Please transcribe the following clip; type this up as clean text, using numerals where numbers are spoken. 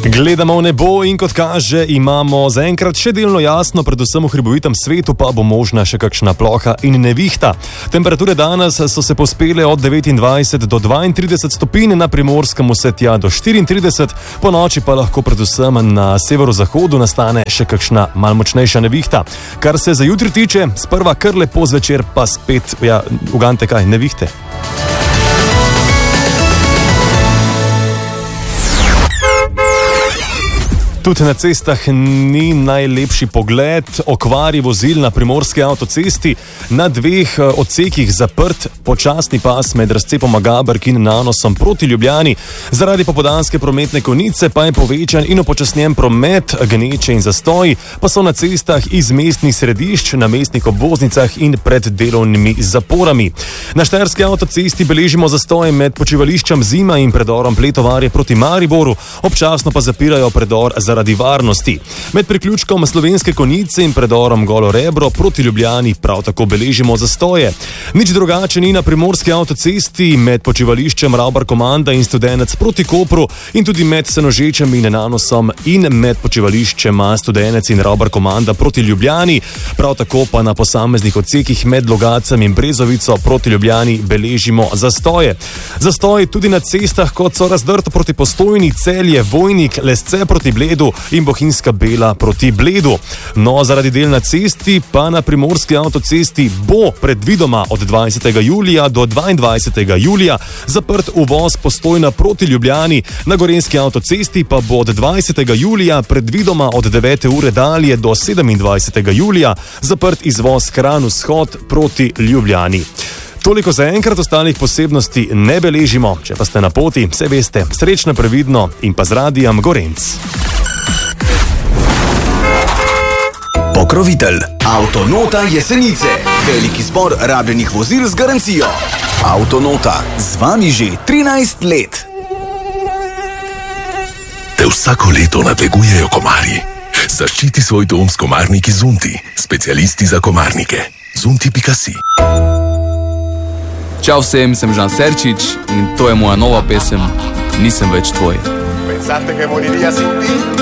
Gledamo v nebo in kot kaže, imamo zaenkrat še delno jasno, predvsem v hribovitem svetu pa bo možna še kakšna ploha in nevihta. Temperature danes so se povzpele od 29 do 32 stopinj, na Primorskem vse tja do 34, po noči pa lahko predvsem na severozahodu nastane še kakšna mal močnejša nevihta. Kar se za jutri tiče, sprva kar lepo, zvečer pa spet, ugante kaj, nevihte. Tudi na cestah ni najlepši pogled, okvari vozil na primorski avtocesti, na dveh odsekih zaprt počasni pas med razcepom Gaberk in nanosom proti Ljubljani. Zaradi popoldanske prometne konice pa je povečan in upočasnjen promet, gneče in zastoji pa so na cestah iz mestnih središč, na mestnih obvoznicah in pred delovnimi zaporami. Na štajerski avtocesti beležimo zastoj med počivališčem Zima in predorom Pletovarje proti Mariboru, občasno pa zapirajo predor zaradi varnosti. Med priključkom Slovenske Konjice in predorom Golo Rebro proti Ljubljani prav tako beležimo zastoje. Nič drugače ni na primorski avtocesti med počivališčem Ravbar Komanda in Studenec proti Kopru in tudi med Senožečem in Nanosom in med počivališčema Studenec in Ravbar Komanda proti Ljubljani. Prav tako pa na posameznih odsekih med Logacem in Brezovico proti Ljubljani beležimo zastoje. Zastoji tudi na cestah, kot so Razdrto proti Postojni, Celje, Vojnik, Lesce proti Bledu in Bohinjska Bela proti Bledu. No, zaradi del na cesti pa na primorski avtocesti bo predvidoma od 20. julija do 22. julija zaprt uvoz Postojna proti Ljubljani, na gorenjski avtocesti pa bo od 20. julija predvidoma od 9. ure dalje do 27. julija zaprt izvoz Kranj-Vzhod proti Ljubljani. Toliko za enkrat, ostalih posebnosti ne beležimo, če pa ste na poti, vse veste, srečno, previdno in pa z Radijem Gorenc. Pokrovitelj Avtonota Jesenice. Veliki zbor rabljenih vozil z garancijo. Avtonota, z vami že 13 let. Te vsako leto nadlegujejo komarji. Zaščiti svoj dom s komarniki Zunti, specialisti za komarnike. Zunti.si. Čau vsem, sem Žan Serčič in to je moja nova pesem Nisem več tvoj. Pensate que moriría sin ti?